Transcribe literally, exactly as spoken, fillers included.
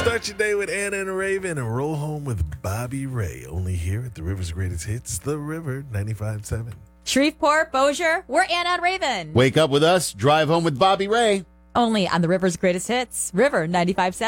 Start your day with Anna and Raven and roll home with Bobby Ray. Only here at the River's Greatest Hits, The River ninety-five point seven. Shreveport, Bossier, we're Anna and Raven. Wake up with us, drive home with Bobby Ray. Only on the River's Greatest Hits, River ninety-five point seven.